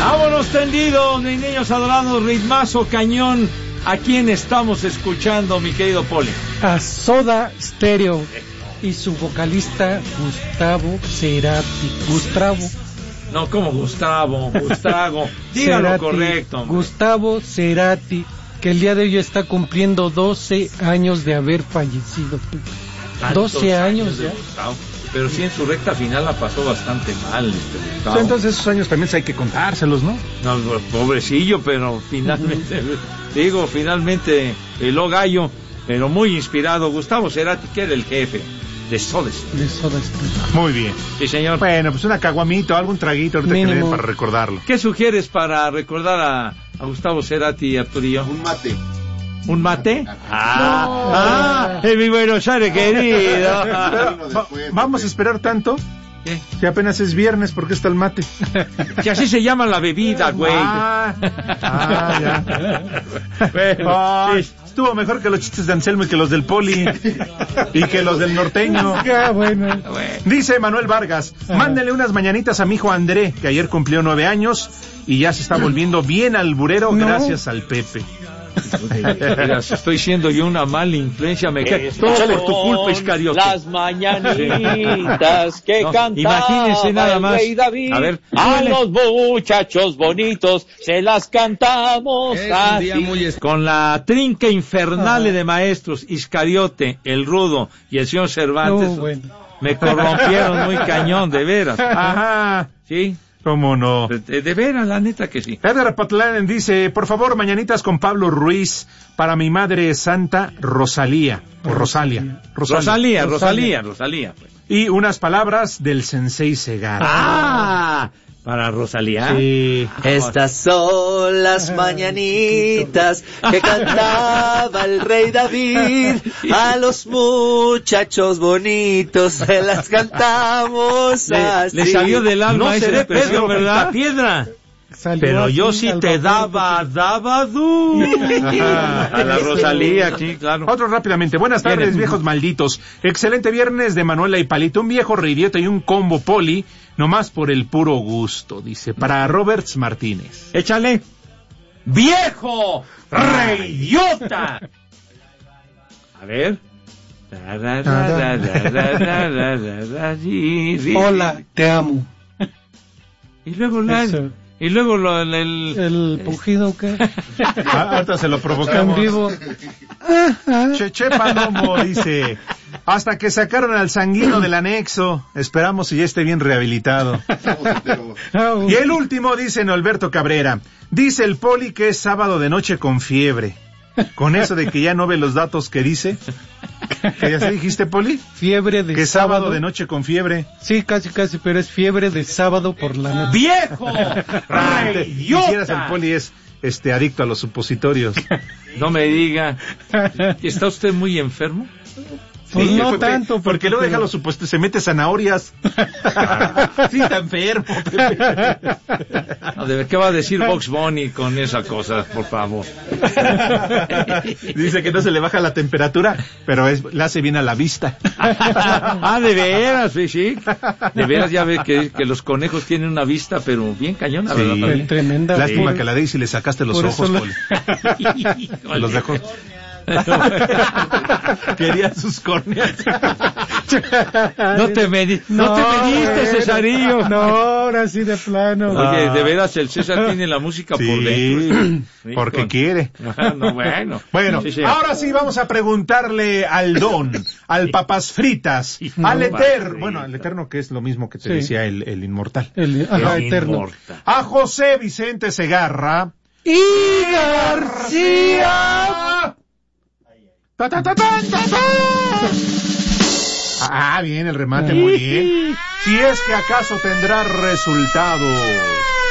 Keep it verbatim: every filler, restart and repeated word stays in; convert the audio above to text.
Vámonos tendidos, mis niños adorados, ritmazo cañón. ¿A quién estamos escuchando, mi querido Poli? A Soda Stereo y su vocalista Gustavo Cerati. Gustavo. No, como Gustavo, Gustavo. Dígalo Cerati, correcto. Hombre. Gustavo Cerati, que el día de hoy está cumpliendo doce años de haber fallecido. doce años ya. Gustavo. Pero sí, en su recta final la pasó bastante mal, este Gustavo. Pues entonces esos años también hay que contárselos, ¿no? No, pobrecillo, pero finalmente, digo, finalmente peló gallo, pero muy inspirado. Gustavo Cerati, que era el jefe de Soda Stereo. De Soda Stereo. Muy bien. Sí, señor. Bueno, pues una caguamita, algún traguito ahorita Mínimo. que le den para recordarlo. ¿Qué sugieres para recordar a, a Gustavo Cerati, Arturillo? Un mate. ¿Un mate? Ah, No. ah, en mi Buenos Aires, querido. Pero, va- ¿Vamos a esperar tanto? ¿Qué? Si apenas es viernes, ¿por qué está el mate? Que así se llama la bebida, güey. Ah, ah, ya. Bueno, Ah, sí. estuvo mejor que los chistes de Anselmo y que los del Poli y que los del norteño. Ah, bueno. Bueno. Dice Manuel Vargas, mándele unas mañanitas a mi hijo André, que ayer cumplió nueve años y ya se está volviendo bien alburero No. gracias al Pepe. Mira, si estoy siendo yo una mala influencia, me cae todo por tu culpa, Iscariote. Las mañanitas que No, cantaba imagínense nada el más. rey David. A ver, a súbele. los muchachos bonitos se las cantamos así. Con la trinca infernale de maestros, Iscariote, el Rudo y el señor Cervantes, No, bueno. me corrompieron muy cañón, de veras. Ajá, ¿Sí? cómo no. De, de veras, la neta que sí. Edgar Patlán dice, por favor, mañanitas con Pablo Ruiz para mi madre santa Rosalía, o Rosalia. Rosalía, Rosalía, Rosalía. Pues. Y unas palabras del Sensei Segar. Ah, para Rosalía. Sí. Estas son las mañanitas que cantaba el rey David. A los muchachos bonitos se las cantamos Le, así. le salió del alma No esa seré expresión, Pedro ¿verdad? Piedra. Salió Pero yo así sí al te vapor, daba, daba du. A la Rosalía, sí, claro. Otro rápidamente. Buenas tardes, Viene. viejos malditos. Excelente viernes de Manuela y Palito. Un viejo reidiota y un combo Poli, nomás por el puro gusto, dice. Para Roberts Martínez. Échale. ¡Viejo! ¡Reyota! A ver. Hola, te amo. Y luego la... Eso. Y luego lo, el... el... ¿El pujido qué? Ah, ahorita se lo En provocamos. vivo. Cheche Palomo dice, hasta que sacaron al sanguino del anexo, esperamos si ya esté bien rehabilitado. Y el último dice Norberto Cabrera, dice el Poli que es sábado de noche con fiebre. Con eso de que ya no ve los datos que dice. ¿Que ya se dijiste, Poli? Fiebre de Que es sábado. sábado de noche con fiebre. Sí, casi, casi, pero es fiebre de sábado por la noche. ¡Viejo! Quisieras el ¡Reyota! Poli es este adicto a los supositorios. No me diga. ¿Está usted muy enfermo? Pues no Pepe, tanto, porque luego deja los supuestos, se mete zanahorias. Sí, está enfermo, Pepe. No, de ver, ¿qué va a decir Box Bunny con esa cosa, por favor? Dice que no se le baja la temperatura, pero es, le hace bien a la vista. Ah, de veras, sí, sí. De veras ya ve que, que los conejos tienen una vista, pero bien cañona, Sí. ¿verdad? También? Tremenda. Lástima Por- que a la Daisy le sacaste los por ojos, eso lo- Poli. Se los dejó. Quería sus córneas. No te medi no, te mediste, bueno. Cesarillo. No, ahora sí de plano. Oye, de veras el César tiene la música por dentro. Sí, Sí, porque con- quiere. No, bueno. Bueno, Sí, sí. ahora sí vamos a preguntarle al Don, al Papas Fritas, No, al Eterno, madre. bueno, al Eterno que es lo mismo que te Sí. decía el, el Inmortal, El, ajá, No eterno. importa. a José Vicente Segarra Y García. ¡Ta, ta, ta, ta, ta, ta! Ah, bien, el remate, muy bien. Si es que acaso tendrá resultados.